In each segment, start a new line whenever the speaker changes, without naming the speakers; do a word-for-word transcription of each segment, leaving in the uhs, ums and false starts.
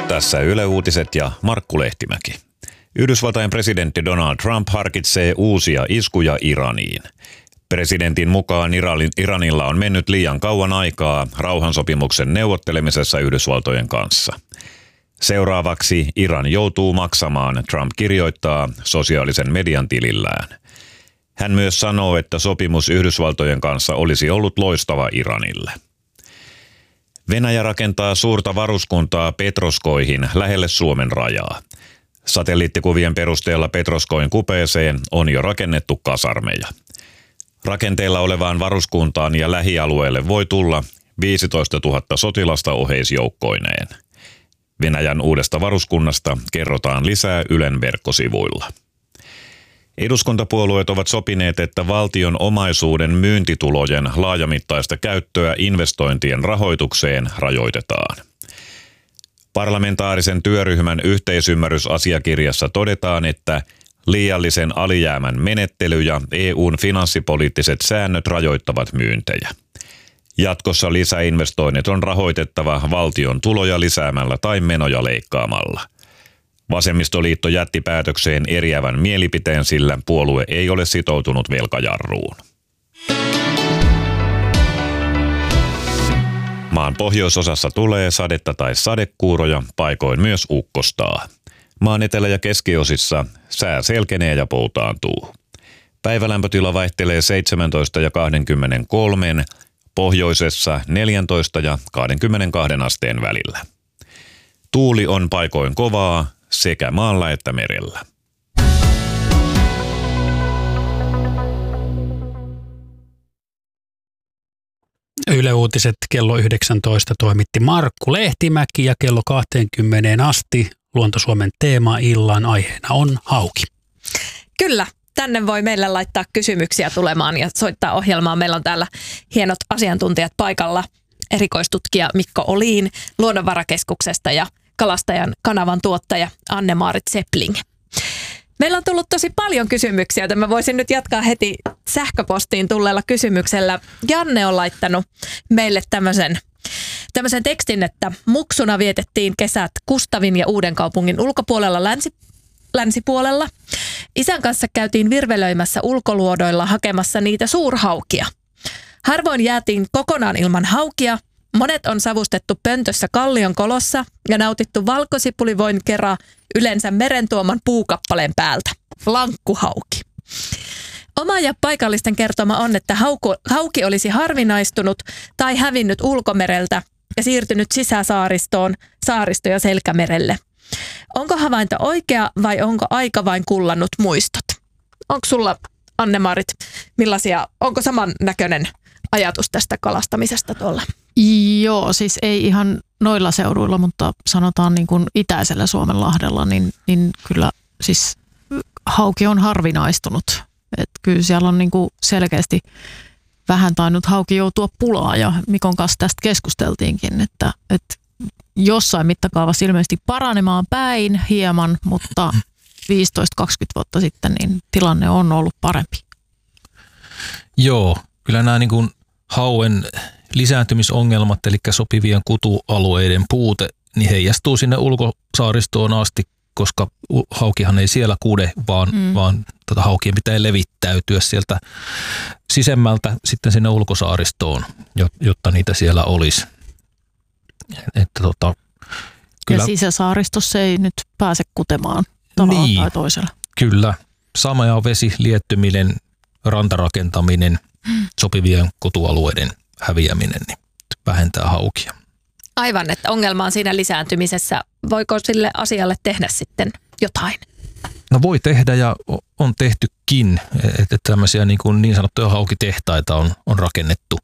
Tässä Yle Uutiset ja Markku Lehtimäki. Yhdysvaltain presidentti Donald Trump harkitsee uusia iskuja Iraniin. Presidentin mukaan Iranilla on mennyt liian kauan aikaa rauhansopimuksen neuvottelemisessa Yhdysvaltojen kanssa. Seuraavaksi Iran joutuu maksamaan, Trump kirjoittaa sosiaalisen median tilillään. Hän myös sanoo, että sopimus Yhdysvaltojen kanssa olisi ollut loistava Iranille. Venäjä rakentaa suurta varuskuntaa Petroskoihin lähelle Suomen rajaa. Satelliittikuvien perusteella Petroskoin kupeeseen on jo rakennettu kasarmeja. Rakenteilla olevaan varuskuntaan ja lähialueelle voi tulla viisitoistatuhatta sotilasta oheisjoukkoineen. Venäjän uudesta varuskunnasta kerrotaan lisää Ylen verkkosivuilla. Eduskuntapuolueet ovat sopineet, että valtion omaisuuden myyntitulojen laajamittaista käyttöä investointien rahoitukseen rajoitetaan. Parlamentaarisen työryhmän yhteisymmärrysasiakirjassa todetaan, että liiallisen alijäämän menettely ja E U:n finanssipoliittiset säännöt rajoittavat myyntejä. Jatkossa lisäinvestoinnit on rahoitettava valtion tuloja lisäämällä tai menoja leikkaamalla. Vasemmistoliitto jätti päätökseen eriävän mielipiteen, sillä puolue ei ole sitoutunut velkajarruun. Maan pohjoisosassa tulee sadetta tai sadekuuroja, paikoin myös ukkostaa. Maan etelä- ja keskiosissa sää selkenee ja poutaantuu. Päivälämpötila vaihtelee seitsemäntoista ja kaksikymmentäkolme, pohjoisessa neljätoista ja kaksikymmentäkaksi asteen välillä. Tuuli on paikoin kovaa sekä maalla että merellä.
Yle Uutiset kello yhdeksäntoista toimitti Markku Lehtimäki ja kello kaksikymmentä asti Luonto-Suomen teema-illan aiheena on hauki.
Kyllä, tänne voi meille laittaa kysymyksiä tulemaan ja soittaa ohjelmaa. Meillä on täällä hienot asiantuntijat paikalla. Erikoistutkija Mikko Oliin Luonnonvarakeskuksesta ja Kalastajan kanavan tuottaja Anne-Maarit Sepling. Meillä on tullut tosi paljon kysymyksiä, joten mä voisin nyt jatkaa heti sähköpostiin tulleella kysymyksellä. Janne on laittanut meille tämmöisen, tämmöisen tekstin, että muksuna vietettiin kesät Kustavin ja Uudenkaupungin ulkopuolella länsi, länsipuolella. Isän kanssa käytiin virvelöimässä ulkoluodoilla hakemassa niitä suurhaukia. Harvoin jäätiin kokonaan ilman haukia. Monet on savustettu pöntössä kallion kolossa ja nautittu valkosipulivoin kera yleensä meren tuoman puukappaleen päältä. Lankkuhauki. Oma ja paikallisten kertoma on, että hauku, hauki olisi harvinaistunut tai hävinnyt ulkomereltä ja siirtynyt sisäsaaristoon, saaristo- ja selkämerelle. Onko havainto oikea vai onko aika vain kullannut muistot? Onko sulla, Anne-Maarit, millaisia, onko samannäköinen ajatus tästä kalastamisesta tuolla?
Joo, siis ei ihan noilla seuduilla, mutta sanotaan niin kuin itäisellä Suomenlahdella, niin, niin kyllä siis hauki on harvinaistunut. Et kyllä siellä on niin kuin selkeästi vähän tainnut hauki joutua pulaan ja Mikon kanssa tästä keskusteltiinkin, että, että jossain mittakaavassa ilmeisesti paranemaan päin hieman, mutta viisitoista kaksikymmentä vuotta sitten niin tilanne on ollut parempi.
Joo, kyllä nämä niin kuin hauen lisääntymisongelmat, eli sopivien kutualueiden puute, niin heijastuu sinne ulkosaaristoon asti, koska haukihan ei siellä kude, vaan, mm. vaan tota, haukien pitää levittäytyä sieltä sisemmältä sitten sinne ulkosaaristoon, jotta niitä siellä olisi. Että, tota, kyllä,
ja sisäsaaristossa ei nyt pääse kutemaan tavalla niin, tai toisella.
Kyllä. Sama ja vesi, liettyminen, rantarakentaminen, mm. sopivien kutualueiden häviäminen niin vähentää haukia.
Aivan, että ongelma on siinä lisääntymisessä. Voiko sille asialle tehdä sitten jotain?
No voi tehdä ja on tehtykin, että tämmöisiä niin, kuin niin sanottuja haukitehtaita on, on rakennettu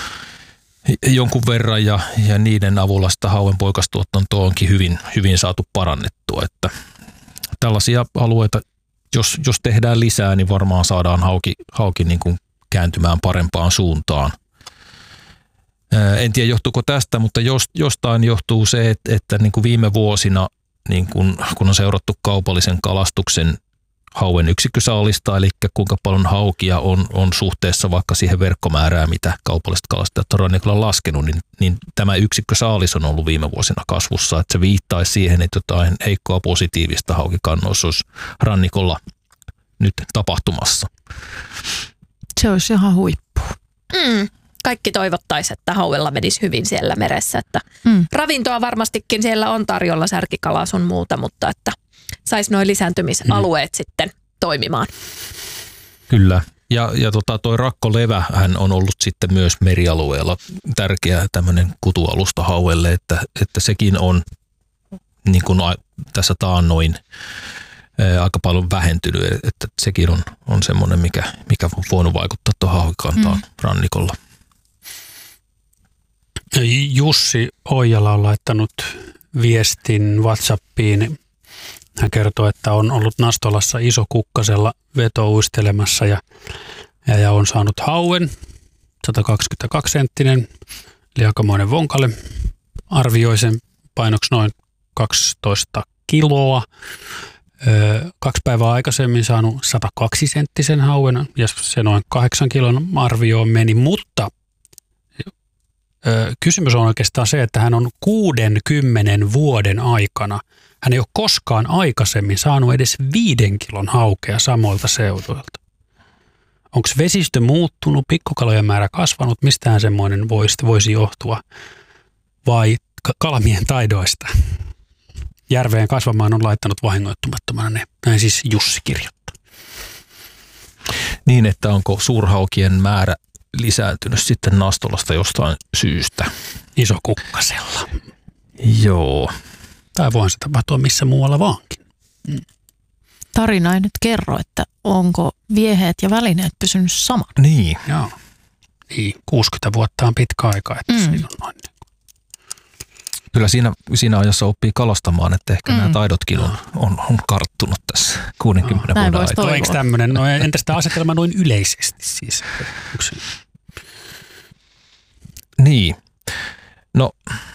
jonkun verran ja, ja niiden avulla sitä hauen poikastuotantoa onkin hyvin, hyvin saatu parannettua. Että tällaisia alueita, jos, jos tehdään lisää, niin varmaan saadaan hauki, hauki niin kuin kääntymään parempaan suuntaan. En tiedä johtuuko tästä, mutta jostain johtuu se, että, että niin kuin viime vuosina, niin kuin, kun on seurattu kaupallisen kalastuksen hauen yksikkösaalista, eli kuinka paljon haukia on, on suhteessa vaikka siihen verkkomäärään, mitä kaupalliset kalastajat on rannikolla laskenut, niin, niin tämä yksikkösaalis on ollut viime vuosina kasvussa, että se viittaisi siihen, että jotain heikkoa positiivista haukikannoissa olisi rannikolla nyt tapahtumassa.
Se olisi ihan huippu.
Mm. Kaikki toivottaisiin, että hauella menisi hyvin siellä meressä. Että mm. Ravintoa varmastikin siellä on tarjolla, särkikalaa sun muuta, mutta että saisi nuo lisääntymisalueet mm. sitten toimimaan.
Kyllä. Ja, ja tota, toi rakkolevä hän on ollut sitten myös merialueella tärkeä tämmöinen kutualusta hauelle, että, että sekin on niin kuin tässä taannoin ää, aika paljon vähentynyt, että sekin on, on semmoinen, mikä, mikä on voinut vaikuttaa tuohon haukikantaan mm. rannikolla.
Jussi Oijala on laittanut viestin WhatsAppiin. Hän kertoo, että on ollut Nastolassa iso kukkasella vetouistelemassa ja, ja, ja on saanut hauen, sata kaksikymmentäkaksi senttinen, eli aikamoinen vonkale. Arvioi sen painoksi noin kaksitoista kiloa. Öö, kaksi päivää aikaisemmin saanut sata kaksi senttisen hauen ja se noin kahdeksan kilon arvioon meni, mutta öö, kysymys on oikeastaan se, että hän on kuudenkymmenen vuoden aikana, hän ei ole koskaan aikaisemmin saanut edes viiden kilon haukea samoilta seuduilta. Onko vesistö muuttunut, pikkukalojen määrä kasvanut, mistään semmoinen voisi, voisi johtua vai kalamien taidoista? Järveen kasvamaan on laittanut vahingoittumattomana ne. Näin siis Jussi kirjoittaa.
Niin, että onko suurhaukien määrä lisääntynyt sitten Nastolasta jostain syystä?
Iso kukkasella.
Joo.
Tai voihan se tapahtua missä muualla vaankin. Mm.
Tarina ei nyt kerro, että onko vieheet ja välineet pysynyt samat.
Niin.
Joo. Niin, kuusikymmentä vuotta on pitkä aika, että mm. siinä on noin.
Kyllä siinä, siinä ajassa oppii kalastamaan, että ehkä mm. nämä taidotkin on, on, on karttunut tässä kuudenkymmenen
Näin
vuoden aikana.
Eikö tämmöinen, no entäs tämä asetelma noin yleisesti siis? Yksi.
Niin. No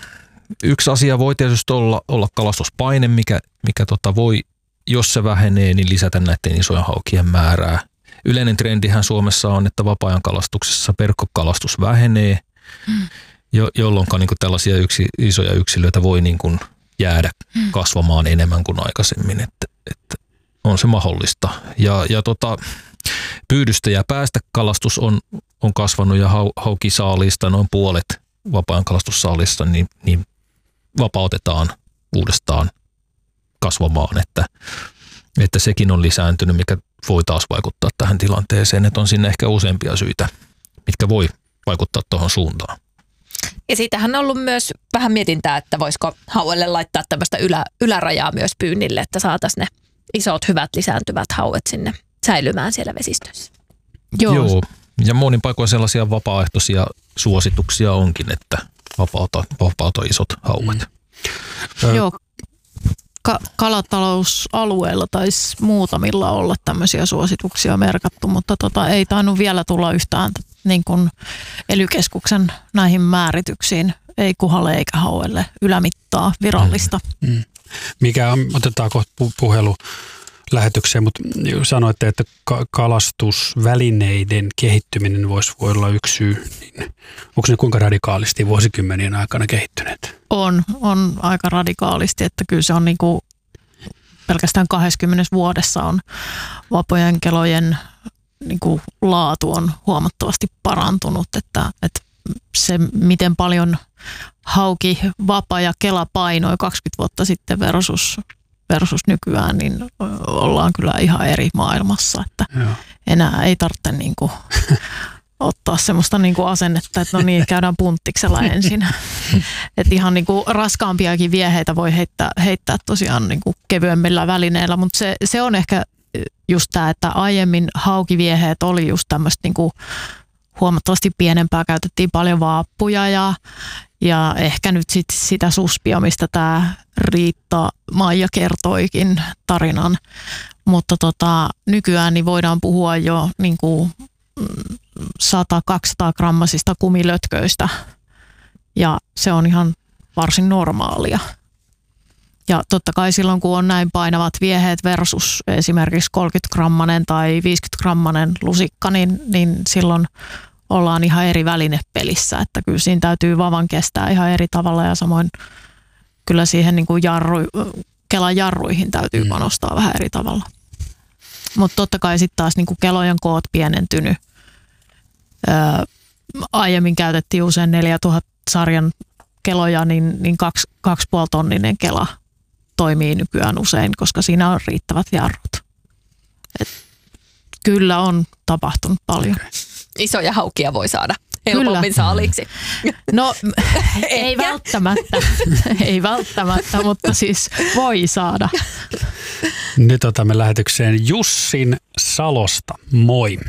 yksi asia voi tietysti olla, olla kalastuspaine, mikä, mikä tota voi, jos se vähenee, niin lisätä näiden isojen haukien määrää. Yleinen trendihän Suomessa on, että vapaa-ajan kalastuksessa verkkokalastus vähenee, mm. jo, jolloin niin tällaisia yksi, isoja yksilöitä voi niin kuin jäädä mm. kasvamaan enemmän kuin aikaisemmin, että, että on se mahdollista. Ja, ja tota, pyydystä ja päästäkalastus on, on kasvanut ja hau, haukisaalista noin puolet vapaa-ajan kalastussaalista, niin, niin vapautetaan uudestaan kasvamaan, että, että sekin on lisääntynyt, mikä voi taas vaikuttaa tähän tilanteeseen, että on sinne ehkä useampia syitä, mitkä voi vaikuttaa tuohon suuntaan.
Ja siitähän on ollut myös vähän mietintää, että voisiko hauelle laittaa tämmöistä ylä, ylärajaa myös pyynnille, että saataisiin ne isot, hyvät, lisääntyvät hauet sinne säilymään siellä vesistössä.
Joo. Joo. Ja monin paikoin sellaisia vapaaehtoisia suosituksia onkin, että vapauta, vapauta isot hauet.
Mm. Joo. Ka- kalatalousalueella taisi muutamilla olla tämmöisiä suosituksia merkattu, mutta tota, ei tainnut vielä tulla yhtään niin kuin ely keskuksen näihin määrityksiin, ei kuhalle eikä hauelle ylämittaa virallista.
Mm. Mm. Mikä on, otetaan kohta puhelu lähetykseen, mutta sanoitte, että kalastusvälineiden kehittyminen voisi voi olla yksi syy. Niin onko ne kuinka radikaalisti vuosikymmenien aikana kehittyneet?
On, on aika radikaalisti, että kyllä se on niin kuin pelkästään kahdessakymmenessä vuodessa on vapojen kelojen niin kuin laatu on huomattavasti parantunut, että, että se miten paljon hauki, vapa ja kela painoi kaksikymmentä vuotta sitten versus versus nykyään, niin ollaan kyllä ihan eri maailmassa, että Joo. enää ei tarvitse niin kuin ottaa semmoista niin kuin asennetta, että no niin, käydään punttiksella ensin. Että ihan niin kuin raskaampiakin vieheitä voi heittää, heittää tosiaan niin kuin kevyemmillä välineillä, mutta se, se on ehkä just tämä, että aiemmin haukivieheet oli just tämmöistä niin kuin huomattavasti pienempää, käytettiin paljon vaappuja ja, ja ehkä nyt sit sitä suspia, mistä tämä Riitta Maija kertoikin tarinan, mutta tota, nykyään niin voidaan puhua jo niin kuin sata kaksisataa grammasista kumilötköistä ja se on ihan varsin normaalia. Ja totta kai silloin, kun on näin painavat vieheet versus esimerkiksi kolmekymmentä-grammanen tai viisikymmentä-grammanen lusikka, niin, niin silloin ollaan ihan eri välinepelissä. Että kyllä siinä täytyy vavan kestää ihan eri tavalla ja samoin kyllä siihen niin kuin jarru, kelan jarruihin täytyy panostaa mm. vähän eri tavalla. Mutta totta kai sitten taas niin kuin kelojen koot pienentynyt. Öö, aiemmin käytettiin usein neljätuhatta sarjan keloja, niin, niin kaksi, kaksi puoli tonninen kela toimii nykyään usein, koska siinä on riittävät jarrut. Et kyllä on tapahtunut paljon.
Isoja haukia voi saada helpommin saaliksi.
No ei välttämättä, ei välttämättä, mutta siis voi saada.
Nyt otamme lähetykseen Jussin Salosta. Moi.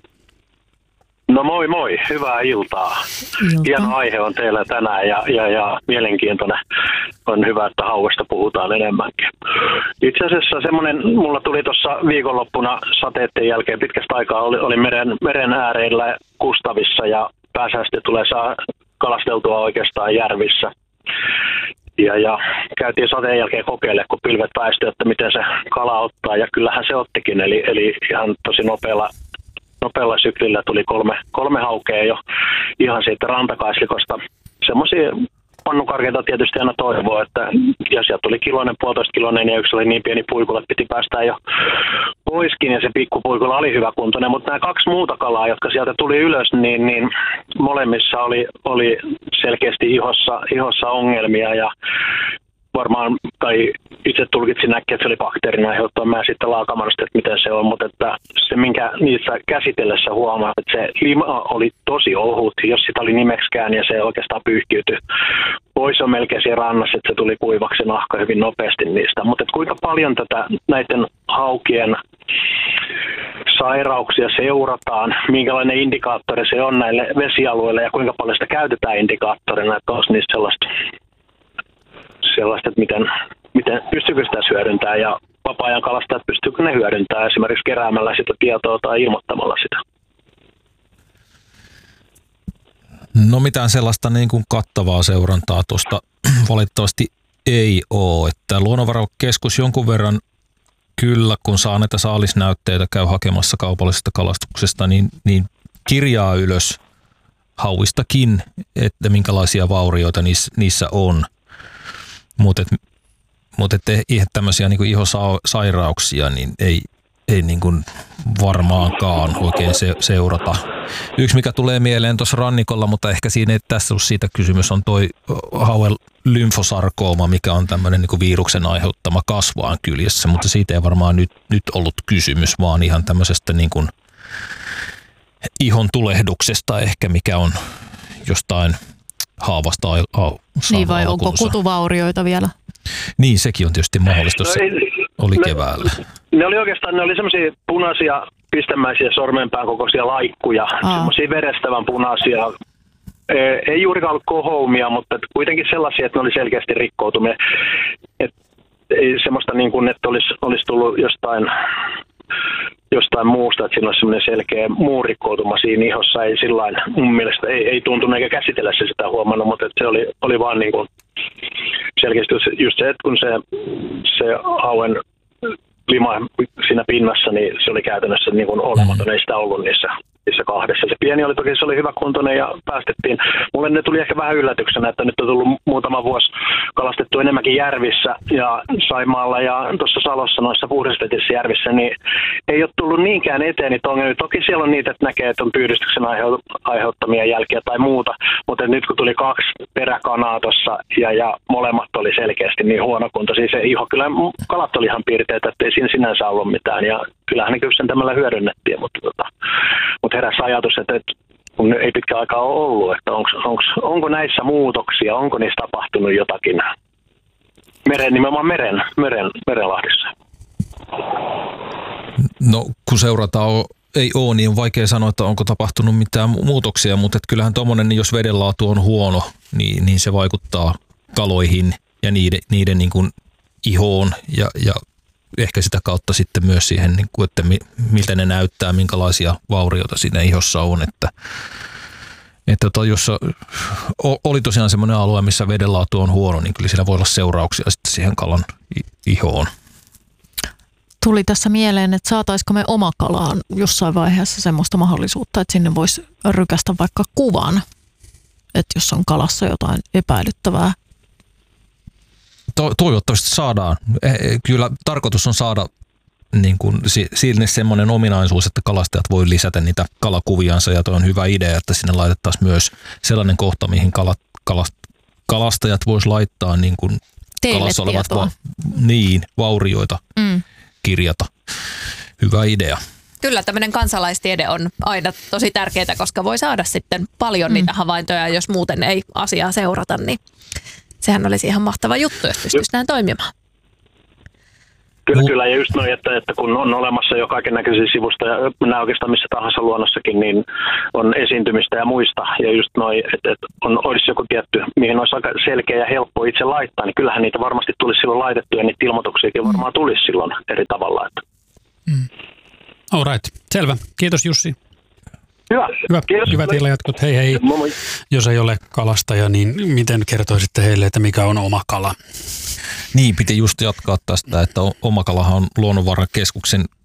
No moi moi, hyvää iltaa.
Ilta.
Hieno aihe on teillä tänään ja, ja, ja mielenkiintoinen. On hyvä, että hauvasta puhutaan enemmänkin. Itse asiassa semmoinen, mulla tuli tuossa viikonloppuna sateiden jälkeen pitkästä aikaa, oli, oli meren, meren ääreillä Kustavissa ja pääsääntöisesti tulee saa kalasteltua oikeastaan järvissä. Ja, ja käytiin sateen jälkeen kokeilemaan, kun pilvet väistyi, että miten se kala ottaa ja kyllähän se ottikin, eli, eli ihan tosi nopealla Nopealla syklillä tuli kolme, kolme haukea jo ihan siitä rantakaislikosta. Semmoisia pannukarkeita tietysti aina toivoo, että ja sieltä tuli kiloinen, puolitoista kiloinen ja yksi oli niin pieni puikula, että piti päästä jo poiskin ja se pikkupuikula oli hyvä kuntoinen. Mutta nämä kaksi muuta kalaa, jotka sieltä tuli ylös, niin, niin molemmissa oli, oli selkeästi ihossa, ihossa ongelmia ja varmaan, tai itse tulkitsin äkkiä, että se oli bakteerin aiheuttaa. Mä sitten laakamasta, että miten se on, mutta että se, minkä niissä käsitellessä huomaa, että se lima oli tosi ohut, jos sitä oli nimeksikään ja se oikeastaan pyyhkiytyi pois on melkein siinä rannassa, että se tuli kuivaksi nahka hyvin nopeasti niistä. Mutta kuinka paljon tätä näiden haukien sairauksia seurataan, minkälainen indikaattori se on näille vesialueille ja kuinka paljon sitä käytetään indikaattorina, että olisi niistä sellaista, sellaista että miten, miten pystyykö sitä hyödyntämään ja vapaa-ajan kalastajat pystyykö ne hyödyntämään esimerkiksi keräämällä sitä tietoa tai ilmoittamalla sitä.
No mitään sellaista niin kuin kattavaa seurantaa tuosta valitettavasti ei ole. Että Luonnonvarakeskus jonkun verran kyllä, kun saa näitä saalisnäytteitä, käy hakemassa kaupallisesta kalastuksesta, niin, niin kirjaa ylös hauistakin, että minkälaisia vaurioita niissä, niissä on. Mutta mut ihan tämmöisiä niin kuin ihosairauksia niin ei, ei niin kuin varmaankaan oikein se, seurata. Yksi, mikä tulee mieleen tuossa rannikolla, mutta ehkä siinä ei tässä ole siitä kysymys, on toi hauen lymfosarkooma, mikä on tämmöinen niin kuin viruksen aiheuttama kasvaan kyljessä, mutta siitä ei varmaan nyt, nyt ollut kysymys, vaan ihan tämmöisestä niin kuin ihon tulehduksesta ehkä, mikä on jostain haavasta saanut
Niin vai onko
alkunsa.
Kutuvaurioita vielä?
Niin, sekin on tietysti mahdollista, se
no,
oli
ne,
keväällä.
Ne oli oikeastaan, ne oli semmoisia punaisia pistemäisiä sormenpään kokoisia laikkuja, semmoisia verestävän punaisia. Ei juurikaan ollut kohoumia, mutta kuitenkin sellaisia, että ne oli selkeästi rikkoutumia. Et ei semmoista niin kuin, että olisi, olisi tullut jostain, jostain muusta, että siinä olisi semmoinen selkeä muu rikkoutuma siinä ihossa. Ei sillain, mun mielestä ei, ei tuntunut eikä käsitellä se sitä huomannut, mutta että se oli, oli vaan niin kuin selkeästi just se, että kun se, se hauen lima siinä pinnassa, niin se oli käytännössä niin kuin olematon, ei sitä ollut niissä, niissä kahdessa. Se pieni oli toki, se oli hyvä kuntoinen ja päästettiin. Mulle ne tuli ehkä vähän yllätyksenä, että nyt on tullut muutama vuosi kalastettu enemmänkin järvissä ja Saimaalla ja tuossa Salossa noissa puhdistetissa järvissä, niin ei ole tullut niinkään eteen niitä ongelmia. Toki siellä on niitä, että näkee, että on pyydystyksen aiheuttamia jälkiä tai muuta, mutta nyt kun tuli kaksi peräkanaa tuossa ja, ja molemmat oli selkeästi niin huonokuntoisia, se iho, kyllä kalat oli ihan piirteitä, että ei siinä sinänsä ollut mitään ja kyllähän ne kypsentämällä hyödynnettiin, mutta, tota, mutta heräsi ajatus, että, että kun ei pitkä aikaa ole ollut, että onks, onks, onko näissä muutoksia, onko niissä tapahtunut jotakin meren, nimenomaan meren, meren, merenlahdissa?
No kun seurataan ei ole, niin on vaikea sanoa, että onko tapahtunut mitään muutoksia, mutta että kyllähän tuommoinen, niin jos vedenlaatu on huono, niin, niin se vaikuttaa kaloihin ja niiden, niiden niin kuin ihoon ja, ja ehkä sitä kautta sitten myös siihen, niin kuin, että miltä ne näyttää, minkälaisia vaurioita siinä ihossa on. Että, Että tota, jos oli tosiaan semmoinen alue, missä vedenlaatu on huono, niin kyllä siellä voi olla seurauksia sitten siihen kalan ihoon.
Tuli tässä mieleen, että saataisiko me Omakalaan jossain vaiheessa semmoista mahdollisuutta, että sinne voisi rykästä vaikka kuvan, että jos on kalassa jotain epäilyttävää.
To- toivottavasti saadaan. Kyllä tarkoitus on saada niin kuin sinne semmoinen ominaisuus, että kalastajat voi lisätä niitä kalakuviansa, ja toi on hyvä idea, että sinne laitettaisiin myös sellainen kohta, mihin kalat, kalast, kalastajat vois laittaa niin kuin kalassa olevat va- niin, vaurioita mm. kirjata. Hyvä idea.
Kyllä tämmöinen kansalaistiede on aina tosi tärkeää, koska voi saada sitten paljon mm. niitä havaintoja, jos muuten ei asiaa seurata, niin sehän olisi ihan mahtava juttu, jos pystyisi näin toimimaan.
Kyllä, kyllä. Ja just noin, että, että kun on olemassa jo kaiken näköisiä sivusta ja nämä oikeastaan missä tahansa luonnossakin, niin on esiintymistä ja muista. Ja just noin, että, että on, olisi joku tietty, mihin olisi aika selkeä ja helppo itse laittaa, niin kyllähän niitä varmasti tulisi silloin laitettu ja niitä ilmoituksiakin varmaan tulisi silloin eri tavalla. Että.
Mm. All right. Selvä. Kiitos Jussi.
Hyvä.
Hyvä.
Kiitos.
Hyvät illanjatkot. Hei hei.
Moi moi.
Jos ei ole kalastaja, niin miten kertoisitte heille, että mikä on Omakala?
Niin, piti just jatkaa tästä, että Omakalahan on Luonnonvarakeskuksen